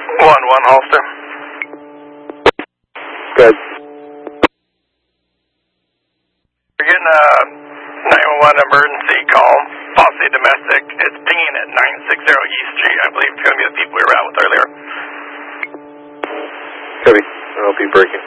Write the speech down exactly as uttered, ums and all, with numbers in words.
One, one, holster. Good. We're getting a nine one one emergency call, Posse Domestic. It's pinging at nine sixty East Street. I believe it's going to be the people we were out with earlier. Copy. I'll be breaking.